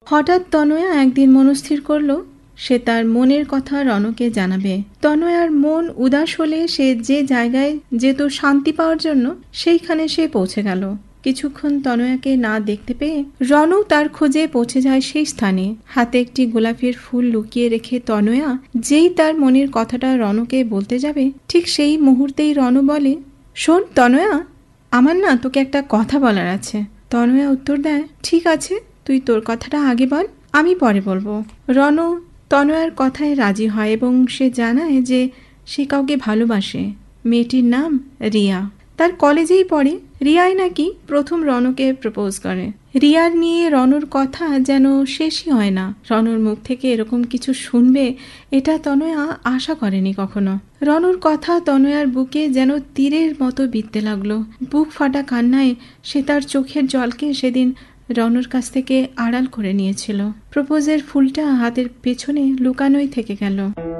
হঠাৎ তনয়া একদিন মনস্থির করল সে তার মনের কথা রণকে জানাবে। তনয়ার মন উদাস হলে সে যে জায়গায় যেত শান্তি পাওয়ার জন্য, সেইখানে সে পৌঁছে গেল। কিছুক্ষণ তনয়াকে না দেখতে পেয়ে রণও তার খোঁজে পৌঁছে যায় সেই স্থানে। হাতে একটি গোলাপের ফুল লুকিয়ে রেখে তনয়া যেই তার মনের কথাটা রণকে বলতে যাবে, ঠিক সেই মুহূর্তেই রণ বলে, শোন তনয়া, আমার না তোকে একটা কথা বলার আছে। তনয়া উত্তর দেয়, ঠিক আছে, তুই তোর কথাটা আগে বল, আমি পরে বলবো। রণ তনয়ার কথায় রাজি হয় এবং সে জানায় যে সে কাউকে ভালোবাসে। মেয়েটির নাম রিয়া, তার কলেজেই পড়ে। রিয়াই নাকি প্রথম রণকে প্রপোজ করে। রিয়ার নিয়ে রণর কথা যেন শেষই হয় না। রণর মুখ থেকে এরকম কিছু শুনবে এটা তনয়া আশা করেনি কখনো। রণর কথা তনয়ার বুকে যেন তীরের মতো বিঁধতে লাগলো। বুক ফাটা কান্নায় সে তার চোখের জলকে সেদিন রণর কাছ থেকে আড়াল করে নিয়েছিল। প্রপোজের ফুলটা হাতের পেছনে লুকানোই থেকে গেল।